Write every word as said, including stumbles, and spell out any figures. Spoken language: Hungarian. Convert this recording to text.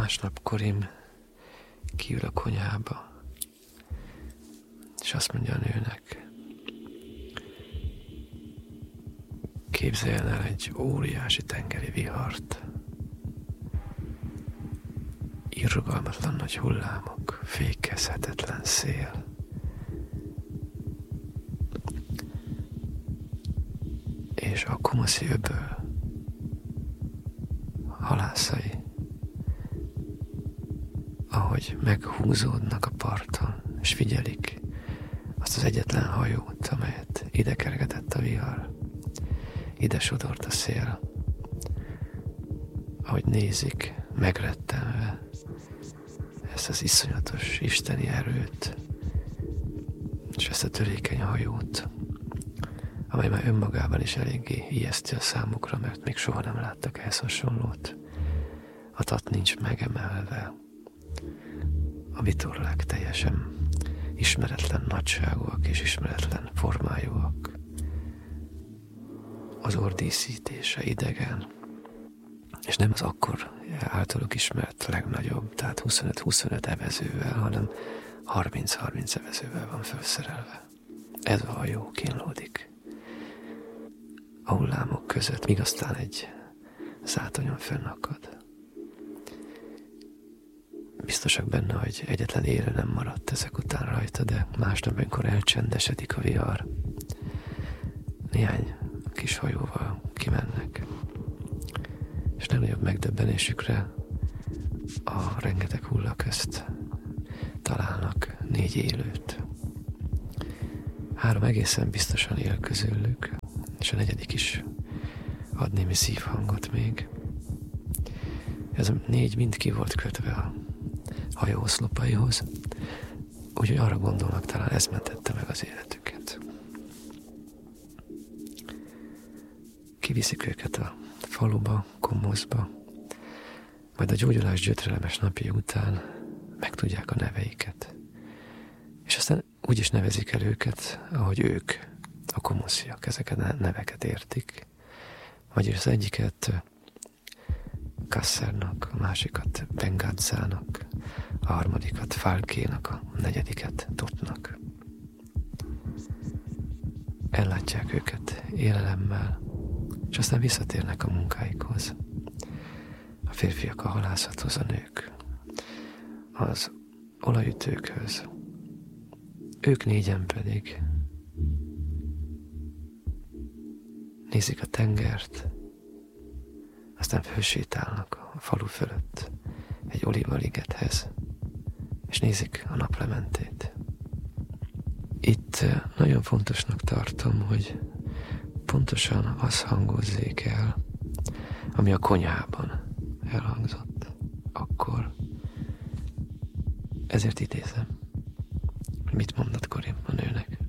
Másnap Korim kiül a konyhába, és azt mondja a nőnek, képzeljen el egy óriási tengeri vihart, irgalmatlan nagy hullámok, fékezhetetlen szél. És a Kumasi öböl halászai, ahogy meghúzódnak a parton, és figyelik azt az egyetlen hajót, amelyet ide kergetett a vihar, ide sodort a szél, ahogy nézik, megrettenve ezt az iszonyatos isteni erőt, és ezt a törékeny hajót, amely már önmagában is eléggé ijeszti a számukra, mert még soha nem láttak ehhez hasonlót. A tat nincs megemelve, a vitorlák teljesen ismeretlen nagyságúak és ismeretlen formájúak. Az ordíszítése idegen, és nem az akkor általuk ismert legnagyobb, tehát huszonöt-huszonöt evezővel, hanem harminc-harminc evezővel van felszerelve. Ez a hajó kínlódik a hullámok között, míg aztán egy zátonyon fönnakad. Biztosak benne, hogy egyetlen élő nem maradt ezek után rajta, de másnap, amikor elcsendesedik a vihar, néhány kis hajóval kimennek, és legnagyobb megdöbbenésükre a rengeteg hulla közt találnak négy élőt. Három egészen biztosan él közülük, és a negyedik is ad némi szívhangot még. Ez a négy mind ki volt kötve a hajó oszlopaihoz, úgyhogy arra gondolnak, talán ez mentette meg az életüket. Kiviszik őket a faluba, Komoszba, majd a gyógyulás gyötrelemes napja után megtudják a neveiket. És aztán úgy is nevezik el őket, ahogy ők, a komosziak, ezeket a neveket értik. Vagyis az egyiket Kassernak, a másikat Bengázzának, a harmadikat Falkénak, a negyediket Totnak. Ellátják őket élelemmel, és aztán visszatérnek a munkáikhoz. A férfiak a halászathoz, a nők az olajütőkhöz. Ők négyen pedig nézik a tengert, aztán fölsétálnak a falu fölött egy olívaligethez, és nézik a naplementét. Itt nagyon fontosnak tartom, hogy pontosan az hangozzék el, ami a konyhában elhangzott akkor. Ezért idézem, hogy mit mondott Korim a nőnek.